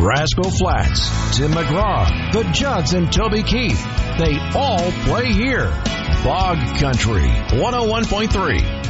Rascal Flats, Tim McGraw, the Judds, and Toby Keith. They all play here. Bog Country 101.3.